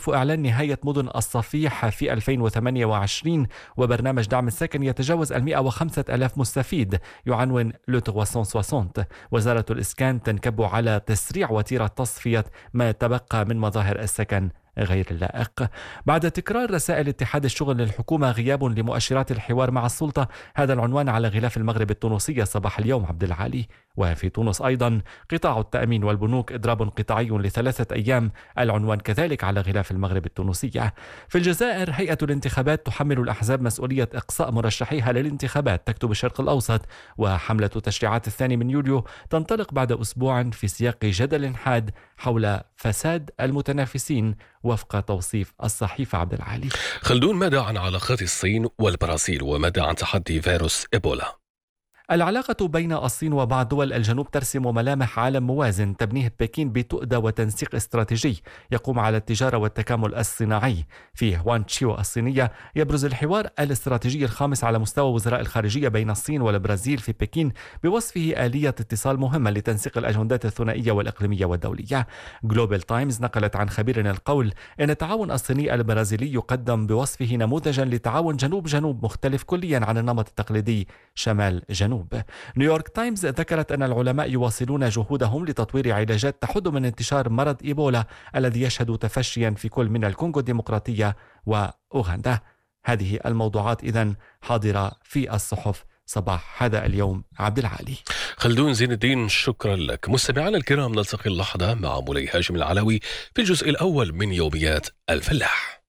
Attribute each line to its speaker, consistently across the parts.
Speaker 1: يهدف إعلان نهاية مدن الصفيح في 2028، وبرنامج دعم السكن يتجاوز 105,000 مستفيد يعنون لو 360. وزارة الإسكان تنكب على تسريع وتيرة تصفية ما تبقى من مظاهر السكن غير اللائق. بعد تكرار رسائل اتحاد الشغل للحكومة غياب لمؤشرات الحوار مع السلطة، هذا العنوان على غلاف المغرب التونسية صباح اليوم عبد العالي. وفي تونس أيضا قطاع التأمين والبنوك إضراب قطاعي ل3 أيام، العنوان كذلك على غلاف المغرب التونسية. في الجزائر هيئة الانتخابات تحمل الأحزاب مسؤولية إقصاء مرشحيها للانتخابات، تكتب الشرق الأوسط. وحملة تشريعات 2 يوليو تنطلق بعد أسبوع في سياق جدل حاد حول فساد المتنافسين وفق توصيف الصحيفة عبد العالي.
Speaker 2: خلدون، ماذا عن علاقات الصين والبرازيل وماذا عن تحدي فيروس إيبولا؟
Speaker 1: العلاقة بين الصين وبعض دول الجنوب ترسم ملامح عالم موازن تبنيه بكين بتؤدة وتنسيق استراتيجي يقوم على التجارة والتكامل الصناعي. في هوانشيو الصينية يبرز الحوار الاستراتيجي الخامس على مستوى وزراء الخارجية بين الصين والبرازيل في بكين بوصفه آلية اتصال مهمة لتنسيق الأجندات الثنائية والإقليمية والدولية. جلوبال تايمز نقلت عن خبير القول أن التعاون الصيني البرازيلي يقدم بوصفه نموذجا لتعاون جنوب مختلف كليا عن النمط التقليدي شمال جنوب. نيويورك تايمز ذكرت أن العلماء يواصلون جهودهم لتطوير علاجات تحد من انتشار مرض إيبولا الذي يشهد تفشيا في كل من الكونغو الديمقراطية وأوغندا. هذه الموضوعات إذن حاضرة في الصحف صباح هذا اليوم عبد العالي.
Speaker 2: خلدون زين الدين، شكرا لك. مستمعينا الكرام، نلتقي اللحظة مع مولاي هاشم العلوي في الجزء الأول من يوميات الفلاح.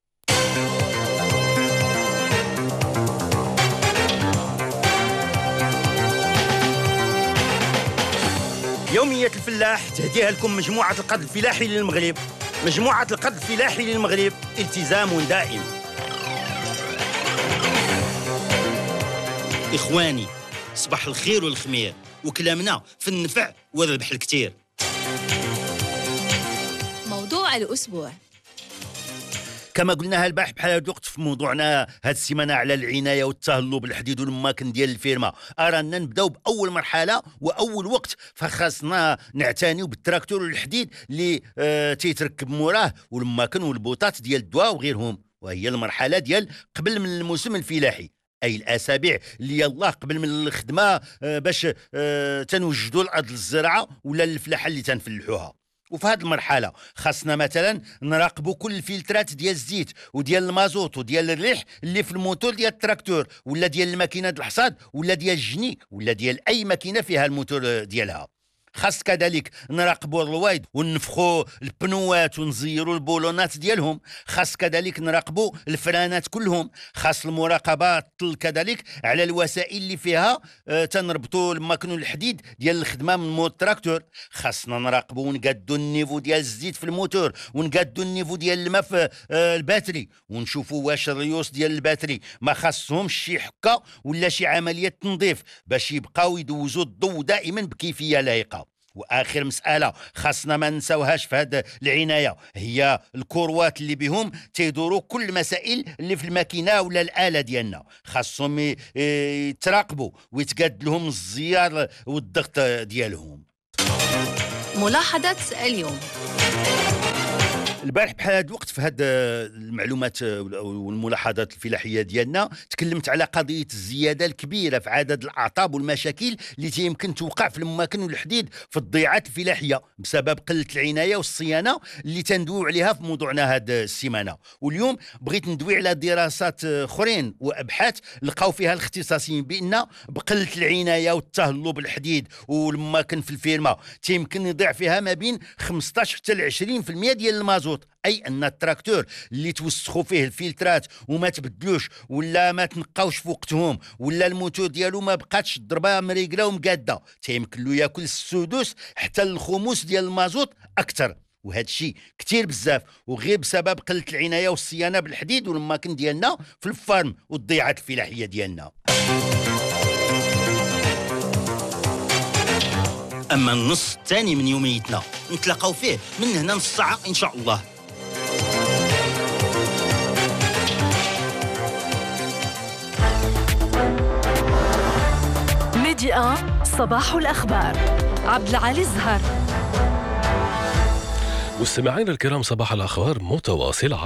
Speaker 3: يومية الفلاح تهديها لكم مجموعة القد الفلاحي للمغرب. مجموعة القد الفلاحي للمغرب، التزام دائم. إخواني، صباح الخير والخمير، وكلامنا في النفع والربح الكتير.
Speaker 4: موضوع الأسبوع.
Speaker 3: كما قلناها البارح بحال هاد الوقت في موضوعنا هاد السيمانه على العنايه والتهلب بالحديد والماكن ديال الفيرما، ارانا نبداو باول مرحله واول وقت، فخاصنا نعتنيو بالتراكتور والحديد اللي تيتركب موراه والماكن والبوطات ديال الدواء وغيرهم، وهي المرحله ديال قبل من الموسم الفلاحي، اي الاسابيع اللي يلاه قبل من الخدمه باش تنوجدوا الارض للزراعه ولا الفلاحه اللي تنفلحوها. وفي هذه المرحله خاصنا مثلا نراقبوا كل الفلترات ديال الزيت وديال المازوت وديال الريح اللي في الموتور ديال التراكتور ولا ديال الماكينه ديال الحصاد ولا ديال الجني ولا ديال اي ماكينه فيها الموتور ديالها. خاص كذلك نراقبوا الرويد ونفخوا البنوات ونزيروا البولونات ديالهم. خاص كذلك نراقبوا الفرانات كلهم. خاص المراقبه كذلك على الوسائل اللي فيها تنربطوا الماكن والحديد ديال الخدمه من مود التراكتور. خاصنا نراقبوا ونقادوا النيفو ديال الزيت في الموتور ونقادوا النيفو ديال الماء في الباتري ونشوفوا واش الريوس ديال الباتري ما خاصهمش شي حكه ولا شي عمليه تنظيف باش يبقاو يدوزوا الضوء دائما بكيفيه لائقه. واخر مساله خاصنا ما نساوهاش في هذه العنايه هي الكروات اللي بهم تيدوروا كل المسائل اللي في الماكينه ولا الاله ديالنا. خاصهم يتراقبوا ويتقاد لهم الزيار والضغط ديالهم.
Speaker 4: ملاحظه اليوم.
Speaker 3: البارح بحال هذا الوقت في هذه المعلومات والملاحظات الفلاحيه ديالنا تكلمت على قضيه الزياده الكبيره في عدد الاعطاب والمشاكل اللي يمكن توقع في الماكن والحديد في الضيعات الفلاحيه بسبب قله العنايه والصيانه اللي تندويو عليها في موضوعنا هذه السيمانه. واليوم بغيت ندوي على دراسات اخرين وابحاث لقاو فيها الاختصاصيين بان بقله العنايه والتهلب الحديد والماكن في الفيرما يمكن يضيع فيها ما بين 15 حتى 20% ديال المازوت، اي ان التراكتور اللي توسخوا فيه الفلترات وما تبدلوش ولا ما تنقاوش في وقتهم ولا الموتور ديالو ما بقاتش الضربه مريقله ومقاده تيمكن له ياكل السدوس حتى الخمس ديال المازوت اكثر. وهذا الشيء كثير بزاف وغير بسبب قله العنايه والصيانه بالحديد والماكن ديالنا في الفارم والضيعات الفلاحيه ديالنا. اما النص الثاني من يوميتنا نتلاقاو فيه من هنا نص ساعه ان شاء الله.
Speaker 5: ميديا صباح الأخبار عبد العالي الزهر.
Speaker 2: مستمعينا الكرام، صباح الأخبار متواصل.